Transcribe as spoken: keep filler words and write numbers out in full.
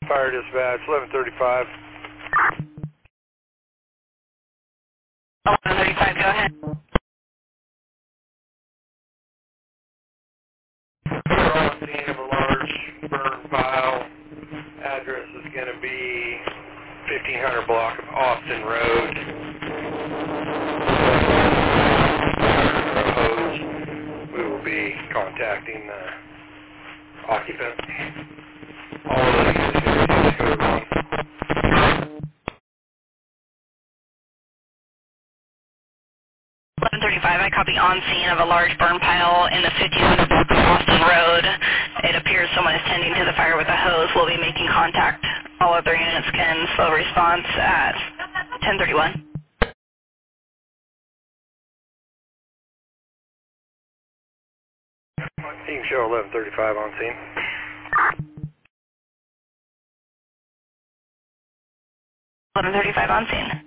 Fire dispatch, eleven thirty-five. eleven thirty-five, go ahead. We're on scene of a large burn pile. Address is going to be fifteen hundred block of Austin Road. Hose. We will be contacting the occupant. All of those units code one. eleven thirty-five, I copy on scene of a large burn pile in the fifteen hundred block of Austin Road. It appears someone is tending to the fire with a hose. We'll be making contact. All other units can slow response at ten thirty-one. You can show eleven thirty-five on scene. eleven thirty-five on scene.